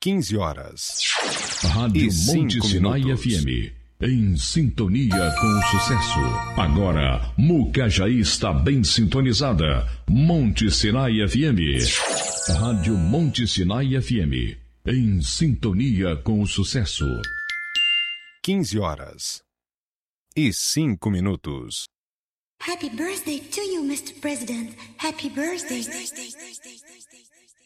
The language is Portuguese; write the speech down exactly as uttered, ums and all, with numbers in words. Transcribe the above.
quinze horas. Rádio E Monte Sinai minutos. F M. Em sintonia com o sucesso. Agora, Mucajaí está bem sintonizada. Monte Sinai F M. Rádio Monte Sinai F M. Em sintonia com o sucesso. quinze horas. E cinco minutos. Happy birthday to you, mister President. Happy birthday.